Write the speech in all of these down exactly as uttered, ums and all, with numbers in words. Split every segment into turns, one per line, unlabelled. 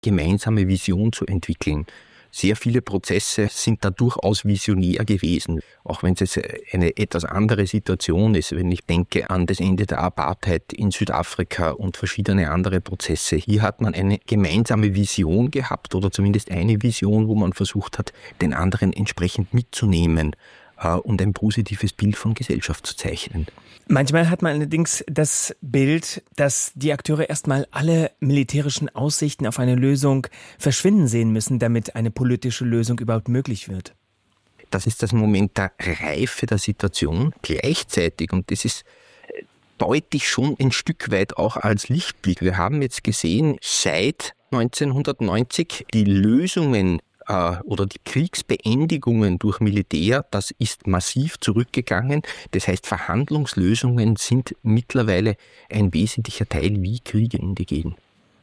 gemeinsame Vision zu entwickeln. Sehr viele Prozesse sind da durchaus visionär gewesen, auch wenn es jetzt eine etwas andere Situation ist, wenn ich denke an das Ende der Apartheid in Südafrika und verschiedene andere Prozesse. Hier hat man eine gemeinsame Vision gehabt oder zumindest eine Vision, wo man versucht hat, den anderen entsprechend mitzunehmen äh, und ein positives Bild von Gesellschaft zu zeichnen.
Manchmal hat man allerdings das Bild, dass die Akteure erstmal alle militärischen Aussichten auf eine Lösung verschwinden sehen müssen, damit eine politische Lösung überhaupt möglich wird.
Das ist das Moment der Reife der Situation. Gleichzeitig, und das ist deutlich schon ein Stück weit auch als Lichtblick. Wir haben jetzt gesehen, seit neunzehnhundertneunzig die Lösungen oder die Kriegsbeendigungen durch Militär, das ist massiv zurückgegangen. Das heißt, Verhandlungslösungen sind mittlerweile ein wesentlicher Teil, wie Kriege enden gehen.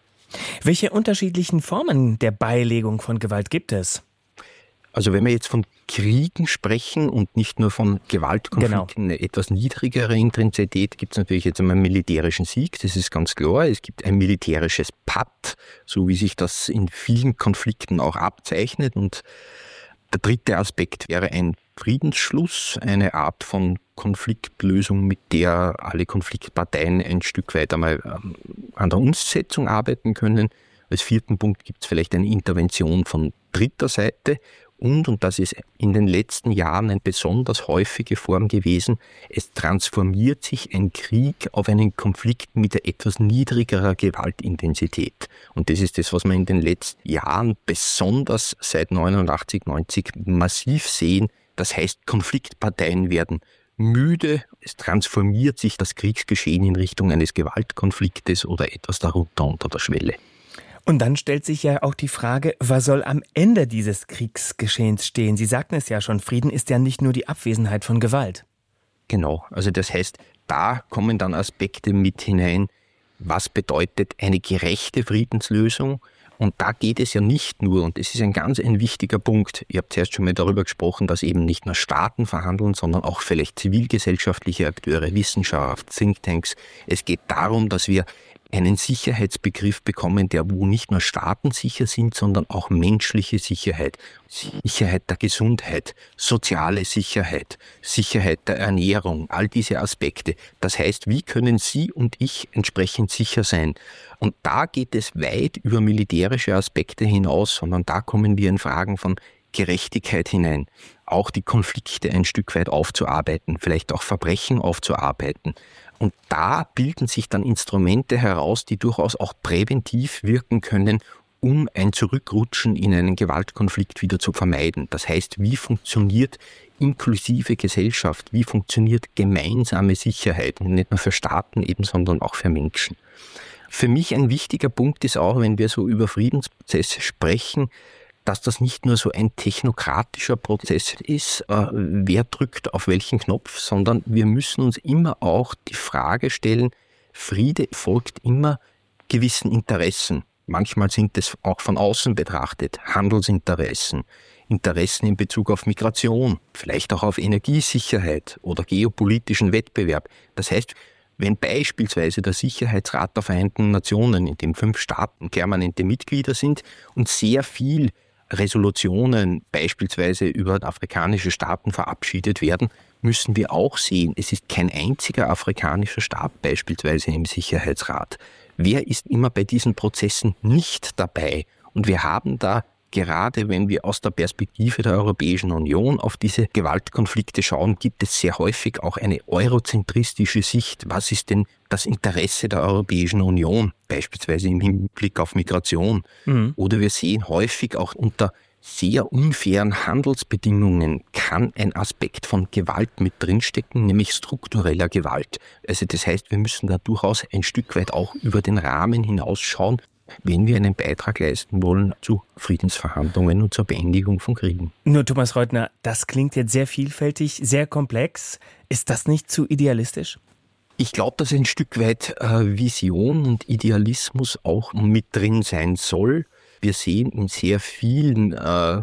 Welche unterschiedlichen Formen der Beilegung von Gewalt gibt es?
Also wenn wir jetzt von Kriegen sprechen und nicht nur von Gewaltkonflikten, genau, eine etwas niedrigere Intensität, gibt es natürlich jetzt einmal einen militärischen Sieg, das ist ganz klar. Es gibt ein militärisches Patt, so wie sich das in vielen Konflikten auch abzeichnet. Und der dritte Aspekt wäre ein Friedensschluss, eine Art von Konfliktlösung, mit der alle Konfliktparteien ein Stück weit einmal an der Umsetzung arbeiten können. Als vierten Punkt gibt es vielleicht eine Intervention von dritter Seite. Und, und das ist in den letzten Jahren eine besonders häufige Form gewesen, es transformiert sich ein Krieg auf einen Konflikt mit etwas niedrigerer Gewaltintensität. Und das ist das, was wir in den letzten Jahren besonders seit neunundachtzig, neunzig massiv sehen. Das heißt, Konfliktparteien werden müde, es transformiert sich das Kriegsgeschehen in Richtung eines Gewaltkonfliktes oder etwas darunter unter der Schwelle.
Und dann stellt sich ja auch die Frage, was soll am Ende dieses Kriegsgeschehens stehen? Sie sagten es ja schon, Frieden ist ja nicht nur die Abwesenheit von Gewalt.
Genau, also das heißt, da kommen dann Aspekte mit hinein, was bedeutet eine gerechte Friedenslösung? Und da geht es ja nicht nur, und das ist ein ganz ein wichtiger Punkt, ihr habt zuerst schon mal darüber gesprochen, dass eben nicht nur Staaten verhandeln, sondern auch vielleicht zivilgesellschaftliche Akteure, Wissenschaft, Thinktanks. Es geht darum, dass wir einen Sicherheitsbegriff bekommen, der wo nicht nur Staaten sicher sind, sondern auch menschliche Sicherheit, Sicherheit der Gesundheit, soziale Sicherheit, Sicherheit der Ernährung, all diese Aspekte. Das heißt, wie können Sie und ich entsprechend sicher sein? Und da geht es weit über militärische Aspekte hinaus, sondern da kommen wir in Fragen von Gerechtigkeit hinein, auch die Konflikte ein Stück weit aufzuarbeiten, vielleicht auch Verbrechen aufzuarbeiten. Und da bilden sich dann Instrumente heraus, die durchaus auch präventiv wirken können, um ein Zurückrutschen in einen Gewaltkonflikt wieder zu vermeiden. Das heißt, wie funktioniert inklusive Gesellschaft, wie funktioniert gemeinsame Sicherheit, und nicht nur für Staaten eben, sondern auch für Menschen. Für mich ein wichtiger Punkt ist auch, wenn wir so über Friedensprozesse sprechen, dass das nicht nur so ein technokratischer Prozess ist, äh, wer drückt auf welchen Knopf, sondern wir müssen uns immer auch die Frage stellen, Friede folgt immer gewissen Interessen. Manchmal sind es auch von außen betrachtet Handelsinteressen, Interessen in Bezug auf Migration, vielleicht auch auf Energiesicherheit oder geopolitischen Wettbewerb. Das heißt, wenn beispielsweise der Sicherheitsrat der Vereinten Nationen, in dem fünf Staaten permanente Mitglieder sind und sehr viel Resolutionen beispielsweise über afrikanische Staaten verabschiedet werden, müssen wir auch sehen, es ist kein einziger afrikanischer Staat beispielsweise im Sicherheitsrat. Wer ist immer bei diesen Prozessen nicht dabei? Und wir haben da, gerade wenn wir aus der Perspektive der Europäischen Union auf diese Gewaltkonflikte schauen, gibt es sehr häufig auch eine eurozentristische Sicht. Was ist denn das Interesse der Europäischen Union, beispielsweise im Hinblick auf Migration? Mhm. Oder wir sehen häufig auch unter sehr unfairen Handelsbedingungen kann ein Aspekt von Gewalt mit drinstecken, nämlich struktureller Gewalt. Also das heißt, wir müssen da durchaus ein Stück weit auch über den Rahmen hinausschauen, wenn wir einen Beitrag leisten wollen zu Friedensverhandlungen und zur Beendigung von Kriegen.
Nur Thomas Reutner, das klingt jetzt sehr vielfältig, sehr komplex. Ist das nicht zu idealistisch?
Ich glaube, dass ein Stück weit äh, Vision und Idealismus auch mit drin sein soll. Wir sehen in sehr vielen äh,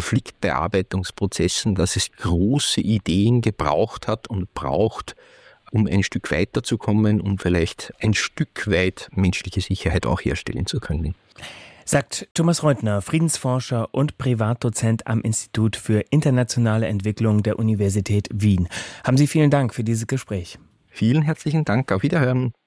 Konfliktbearbeitungsprozessen, dass es große Ideen gebraucht hat und braucht, um ein Stück weiterzukommen und vielleicht ein Stück weit menschliche Sicherheit auch herstellen zu können.
Sagt Thomas Reutner, Friedensforscher und Privatdozent am Institut für internationale Entwicklung der Universität Wien. Haben Sie vielen Dank für dieses Gespräch.
Vielen herzlichen Dank. Auf Wiederhören.